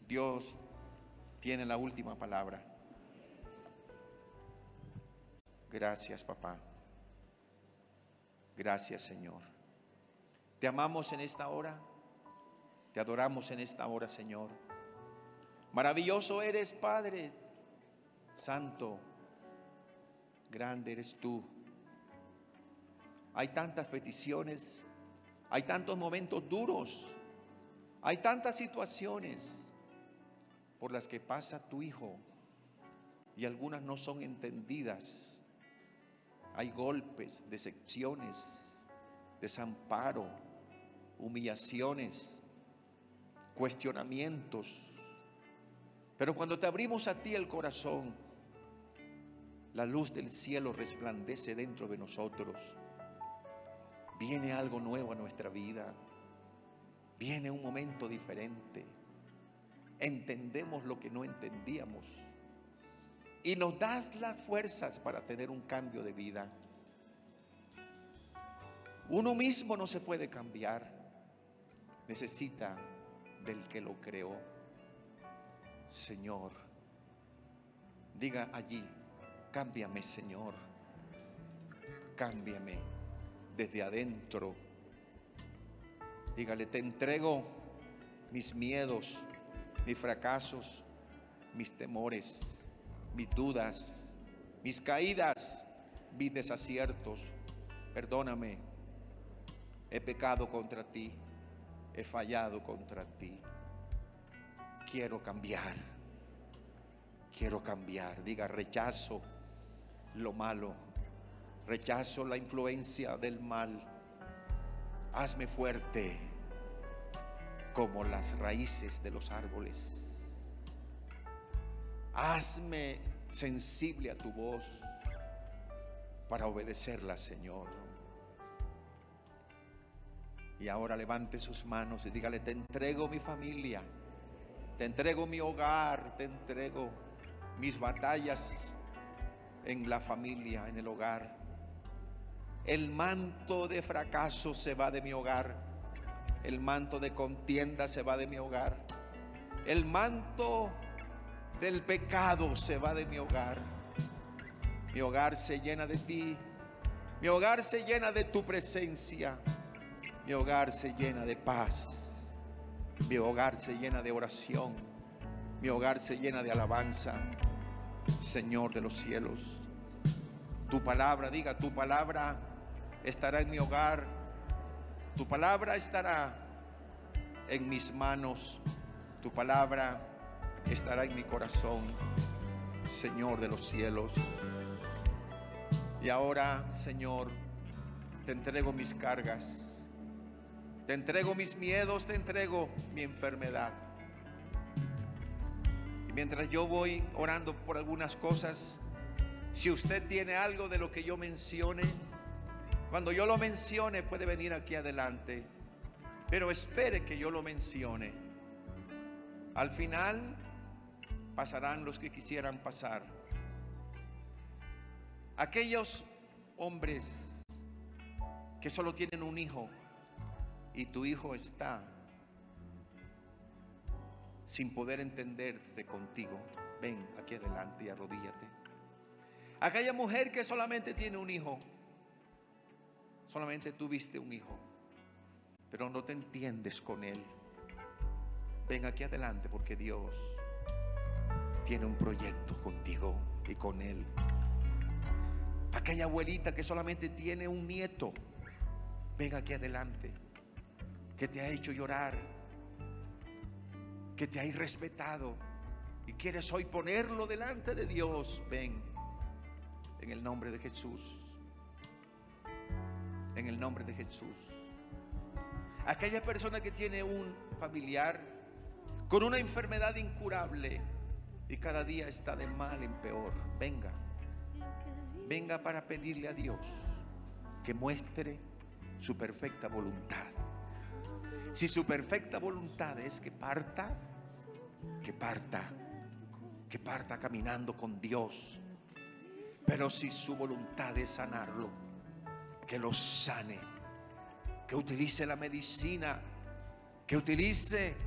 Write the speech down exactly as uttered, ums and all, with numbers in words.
Dios tiene la última palabra. Gracias, papá. Gracias, Señor. Te amamos en esta hora. Te adoramos en esta hora, Señor. Maravilloso eres, Padre Santo. Grande eres tú. Hay tantas peticiones, hay tantos momentos duros, hay tantas situaciones por las que pasa tu Hijo y algunas no son entendidas. Hay golpes, decepciones, desamparo, humillaciones, cuestionamientos. Pero cuando te abrimos a ti el corazón, la luz del cielo resplandece dentro de nosotros. Viene algo nuevo a nuestra vida. Viene un momento diferente. Entendemos lo que no entendíamos. Y nos das las fuerzas para tener un cambio de vida. Uno mismo no se puede cambiar. Necesita del que lo creó. Señor, diga allí: cámbiame, Señor. Cámbiame desde adentro. Dígale: te entrego mis miedos, mis fracasos, mis temores, mis dudas, mis caídas, mis desaciertos. Perdóname. He pecado contra ti. He fallado contra ti. Quiero cambiar. Quiero cambiar. Diga: rechazo lo malo. Rechazo la influencia del mal. Hazme fuerte como las raíces de los árboles. Hazme sensible a tu voz para obedecerla, Señor. Y ahora levante sus manos y dígale: te entrego mi familia, te entrego mi hogar, te entrego mis batallas en la familia, en el hogar. El manto de fracaso se va de mi hogar. El manto de contienda se va de mi hogar. El manto del pecado se va de mi hogar. Mi hogar se llena de ti. Mi hogar se llena de tu presencia. Mi hogar se llena de paz. Mi hogar se llena de oración. Mi hogar se llena de alabanza. Señor de los cielos, tu palabra, diga: tu palabra estará en mi hogar. Tu palabra estará en mis manos. Tu palabra estará en mi corazón, Señor de los cielos. Y ahora, Señor, te entrego mis cargas, te entrego mis miedos, te entrego mi enfermedad. Y mientras yo voy orando por algunas cosas, si usted tiene algo de lo que yo mencione, cuando yo lo mencione puede venir aquí adelante, pero espere que yo lo mencione. Al final pasarán los que quisieran pasar. Aquellos hombres que solo tienen un hijo y tu hijo está sin poder entenderse contigo, ven aquí adelante y arrodíllate. Aquella mujer que solamente tiene un hijo, solamente tuviste un hijo, pero no te entiendes con él. Ven aquí adelante, porque Dios tiene un proyecto contigo y con él. Aquella abuelita que solamente tiene un nieto, ven aquí adelante, que te ha hecho llorar, que te ha irrespetado y quieres hoy ponerlo delante de Dios. Ven, en el nombre de Jesús. En el nombre de Jesús. Aquella persona que tiene un familiar con una enfermedad incurable y cada día está de mal en peor, venga. Venga para pedirle a Dios que muestre su perfecta voluntad. Si su perfecta voluntad es que parta, que parta, que parta caminando con Dios. Pero si su voluntad es sanarlo, que lo sane, que utilice la medicina, que utilice